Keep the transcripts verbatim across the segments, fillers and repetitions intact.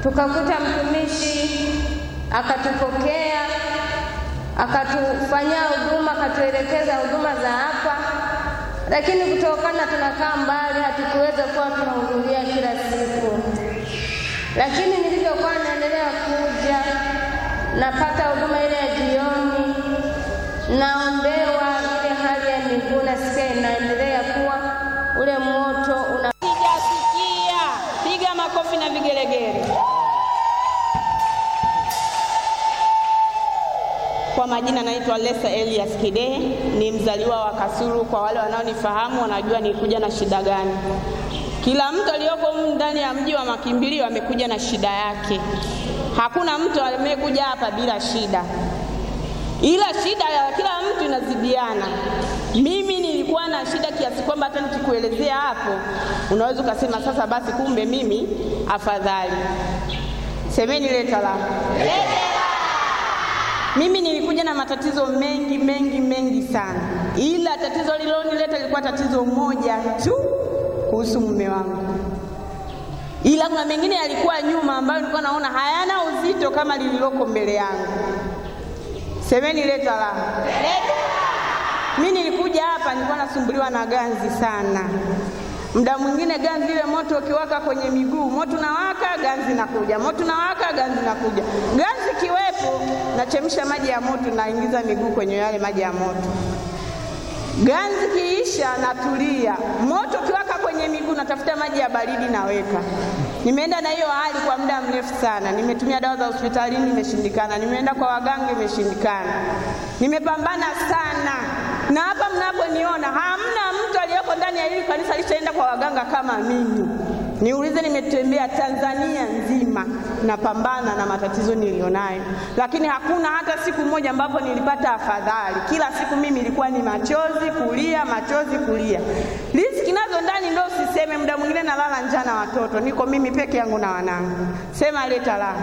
tukakuta mtumishi akatupokea, akatufanyia huduma, akatuelekeza huduma za hapa, lakini kutokana tunakaa mbali hatukuweza kuwa tunahudhuria kila siku. Lakini nilivyokuwa naendelea kuja, napata huduma ile ya jioni, naombewa ile hali ya miguu nasikia inaendelea kuwa ule moto una Sijasikia. Piga makofi na vigelegele. Kwa majina naitwa Lesa Elias Kidehe, ni mzaliwa wa Kasulu. Kwa wale wanaonifahamu wanajua nilikuja na shida gani. Kila mtu aliyoko ndani ya mji wa makimbilio amekuja na shida yake. Hakuna mtu amekuja hapa bila shida, ila shida ya kila mtu inazidiana. Mimi nilikuwa na shida kiasi kwamba hata nikikuelezea hapo unaweza ukasema sasa basi kumbe mimi afadhali. Semeni leta la. Mimi nilikuja na matatizo mengi mengi mengi sana, ila tatizo lililonileta lilikuwa tatizo moja tu kuhusu mume wangu, ila kuna mengine yalikuwa nyuma ambayo nilikuwa naona hayana uzito kama lililoko mbele yangu. Semeni leta la. Mimi nilikuja hapa nilikuwa nasumbuliwa na ganzi sana. Muda mwingine ganzi ile moto ukiwaka kwenye miguu, moto unawaka, ganzi nakuja, moto unawaka, ganzi nakuja. Ganzi kiwepo, nachemsha maji ya moto, naingiza miguu kwenye yale maji ya moto. Ganzi kiisha, natulia. Moto ukiwaka kwenye miguu, natafuta maji ya baridi naweka. Nimeenda na hiyo hali kwa muda mrefu sana. Nimetumia dawa za hospitalini, imeshindikana. Nimeenda kwa waganga, imeshindikana. Nimepambana sana. Na hapa mnaponiona hamna mtu aliyeko ndani ya hili kanisa alishaenda kwa waganga kama mimi. Niulize, nimetembea Tanzania nzima napambana na matatizo nilionayo, lakini hakuna hata siku moja ambapo nilipata afadhali. Kila siku mimi ilikuwa ni machozi kulia, machozi kulia. Riziki nazo ndani ndio usiseme, muda mwingine nalala njaa na watoto. Niko mimi peke yangu na wanangu. Sema leta la.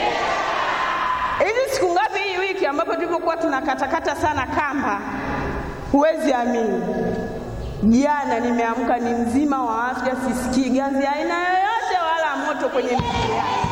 Hizi siku ngapi hii wiki ambapo tulipokuwa tunakatakata sana kamba, huwezi amini. Jana nimeamka ni mzima wa afya, sisikii ganzi aina yoyote wala moto kwenye miguu yangu.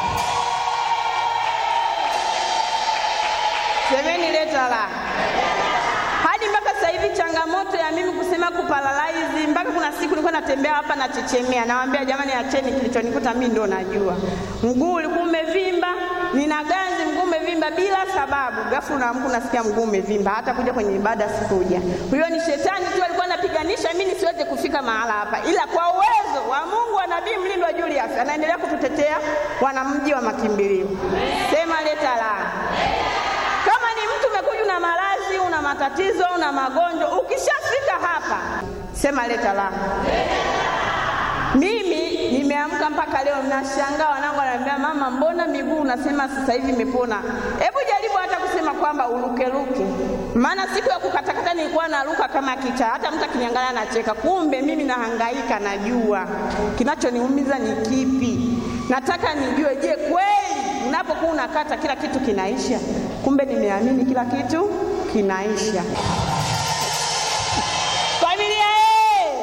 Semeni leta la. Hadi mpaka sasa hivi changamoto ya mimi kusema kuparalyze, mpaka kuna siku nilikuwa natembea hapa na chechemea, nawaambia jamani acheni, kilichonikuta mimi ndo najua. Mguu ulikuwa umevimba, nina ganzi, mguu umevimba bila sababu. Ghafla naamka nasikia mguu umevimba, hata kuja kwenye ibada sikuja. Huyo ni shetani tu alikuwa anapiganisha mimi nisiweze kufika mahala hapa, ila kwa uwezo wa Mungu wa Nabii Mlindwa Julius anaendelea kututetea wanamji wa makimbilio. Sema leta la. Kama ni mtu umekuja na maradhi, una matatizo, una magonjwa, ukishafika hapa sema leta la. Mimi nimeamka mpaka leo nashangaa, wanangu wananiambia mama, mbona miguu unasema sasa hivi imepona? Hebu jaribu hata kusema kwamba uruke ruke. Maana siku ya kukatakata nilikuwa naruka kama kicha, hata mtu akiniangalia anacheka. Kumbe mimi nahangaika, najua kinachoniumiza ni kipi. Nataka nijue, je, kweli unapokuwa unakata kila kitu kinaisha? Kumbe nimeamini kila kitu kinaisha. Familia eh.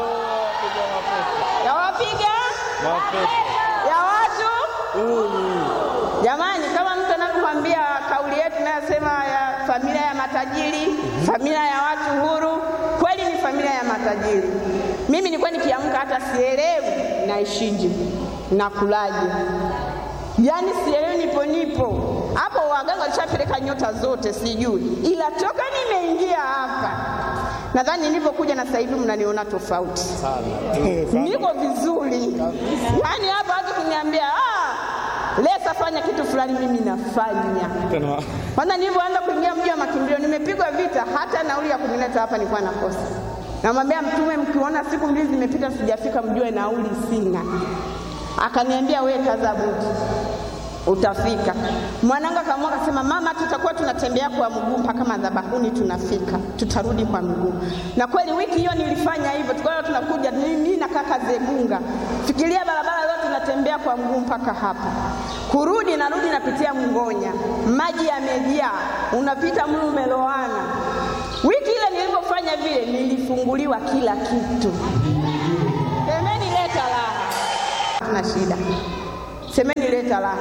Ya wapiga? Ya watu? Jamani, kama mtu anakuambia kauli yetu inasema ya familia ya matajiri, familia ya watu huru, kweli ni familia ya matajiri. Mimi nilikuwa nikiamka hata sielewi naishije, nakulaje. Yaani sielewi nipo nipo. Hapo waganga walishapeleka nyota zote sijui. Ila toka nimeingia hapa, nadhani nilipokuja na sasa hivi mnaniona tofauti. Niko vizuri. Yaani hapa watu kuniambia, "Ah, Lesa fanya kitu fulani," mimi nafanya. Kwanza nilipoanza kuingia mji wa makimbilio nimepigwa vita, hata nauli ya kunileta hapa nilikuwa nakosa. Namwambia Mtume, mkiona siku mbili zimepita sijafika mjue nauli sina. Akaniambia wewe kaza buti, utafika. Mwanangu akaamua akasema, mama tutakuwa tunatembea kwa mguu mpaka madhabahuni, tunafika, tutarudi kwa mguu. Na kweli wiki hiyo nilifanya hivyo. Tukawa tunakuja mimi na kaka Zegunga. Fikiria barabara yote tunatembea kwa mguu mpaka hapa. Kurudi narudi napitia Mngonya. Maji yamejaa, unapita mlu umeloana. Wiki ile nilipofanya vile nilifunguliwa kila kitu. Semeni leta la. Tuna shida. Semeni Semeni leta raha.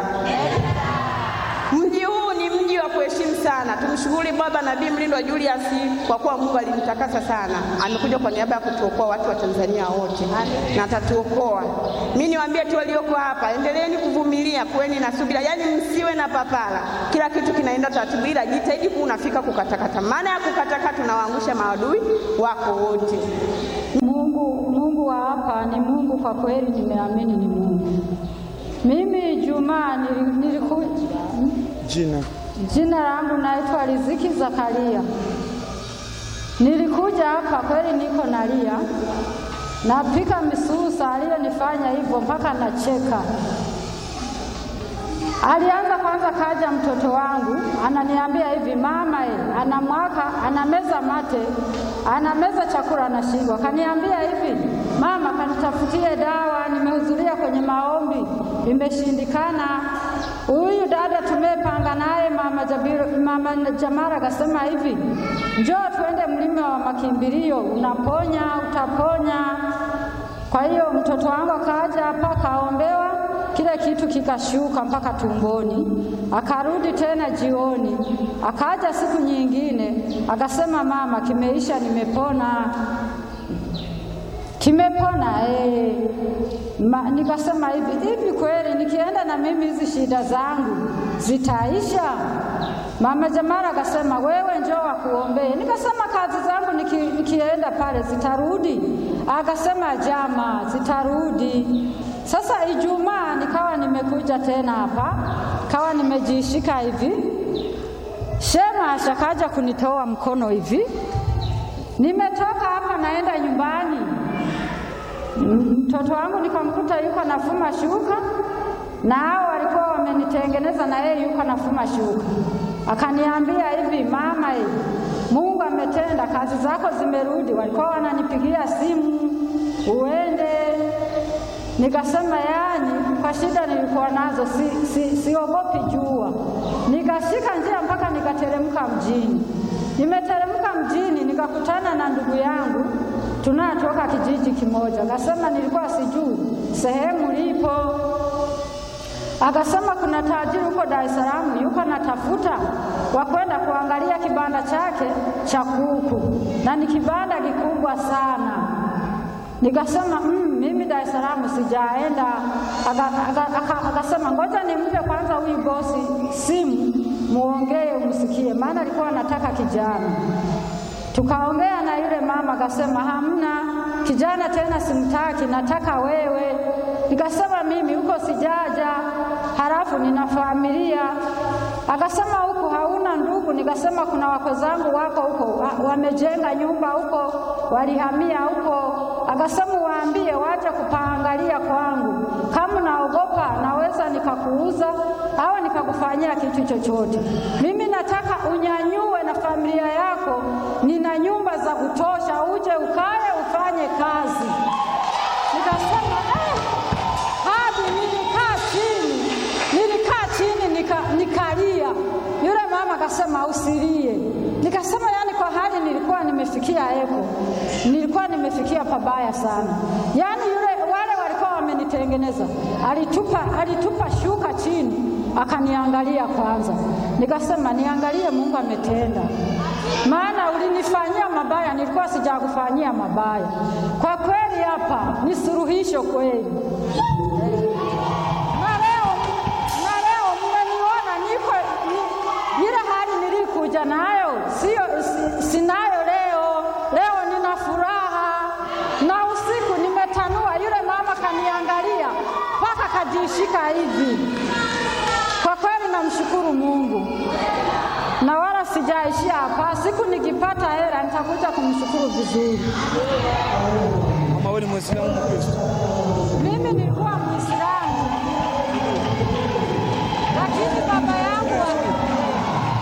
Mji huu ni mji wa kuheshimu sana. Tumshukuru Baba Nabii Mlindwa Julius kwa kuwa Mungu alimtakasa sana. Amekuja kwa niaba ya kutuokoa watu wa Tanzania wote na atatuokoa. Mimi niwaambie tu walioko hapa, endeleeni kuvumilia, kuweni na subira. Yaani msiwe na papara. Kila kitu kinaenda taratibu, ila jitahidi ku unafika kukatakata. Maana ya kukatakata tunawaangusha maadui wako wote. Mungu Mungu wa hapa ni Mungu kwa kweli, nimeamini ni Mungu. Mimi Juma nilikuja jina jina langu naitwa Riziki Zakaria. Nilikuja hapa kweli niko nalia. Napika misusa aliyonifanya hivyo mpaka nacheka. Alianza kwanza, kaja mtoto wangu ananiambia hivi, mama e, ana mwaka anameza mate, anameza chakula na shingo. Kaniambia hivi, mama kanitafutie dawa, nimehudhuria kwenye maombi imeshindikana. Huyu dada tumepanga naye mama Jabiru, mama Jamara akasema hivi, njoo tuende mlima wa makimbilio, unaponya utaponya. Kwa hiyo mtoto wangu akaja hapa kaombewa, kile kitu kikashuka mpaka tumboni. Akarudi tena jioni, akaja siku nyingine akasema, mama kimeisha, nimepona. Kimepona eh. Ma, nikasema hivi, hivi kweli nikienda na mimi hizi shida zangu zitaisha? Mama Jamara akasema, wewe njoo akuombee. Nikasema kazi zangu niki, nikienda pale zitarudi? Akasema jama zitarudi. Sasa Ijumaa nikawa nimekuja tena hapa, kawa nimejishika hivi. Shema ashakaja kunitoa mkono hivi. Nimetoka hapa naenda nyumbani. Mtoto wangu nikamkuta yuko nafuma shuka, na hao walikuwa wamenitengeneza na yeye yuko nafuma shuka. Akaniambia hivi, mama hivi, Mungu ametenda, kazi zako zimerudi. Walikuwa wananipigia simu uende. Nikasema yani kwa shida nilikuwa nazo si, si, siogopi jua. Nikashika njia mpaka nikateremka mjini. Nimeteremka mjini nikakutana na ndugu yangu tunatoka kijiji kimoja. Akasema nilikuwa sijui sehemu lipo. Akasema kuna tajiri huko Dar es Salaam yuko natafuta wa kwenda kuangalia kibanda chake cha kuku, na ni kibanda kikubwa sana. Nikasema mmm, mimi Dar es Salaam sijaenda. Akasema ngoja nimpe kwanza huyu bosi simu muongee umsikie, maana alikuwa anataka kijana. Tukaongea na yule mama, akasema hamna kijana tena, simtaki, nataka wewe. Nikasema mimi huko sijaja, halafu nina familia. Akasema huko hauna ndugu? Nikasema kuna wako zangu wako huko, wamejenga nyumba huko, walihamia huko. Akasema waambie waje kupaangalia kwangu, kama naogopa naweza nikakuuza au nikakufanyia kitu chochote. Mimi nataka unyanyue na familia yako, nina nyumba za kutosha, uje ukae ufanye kazi. Nikasema eh, hadi nilikaa chini, nilikaa chini nika, nikalia. Yule mama akasema usilie. Nikasema yani kwa hali nilikuwa nimefikia eko, nilikuwa nimefikia pabaya sana. Yani yule wale walikuwa wamenitengeneza, alitupa alitupa shuka chini, akaniangalia kwanza. Nikasema niangalie Mungu ametenda, maana ulinifanyia mabaya, nilikuwa sijakufanyia mabaya. Kwa kweli hapa ni suluhisho kweli. Na leo na leo mmeniona niko ni, ile hali nilikuja nayo sio sinayo leo. Leo nina furaha, na usiku nimetanua. Yule mama kaniangalia mpaka kajishika hivi. Kwa kweli namshukuru Mungu, na wala sijaishia hapa. Siku nikipata hela nitakuja kumshukuru vizuri. Mama wewe ni Muislamu Mkristo?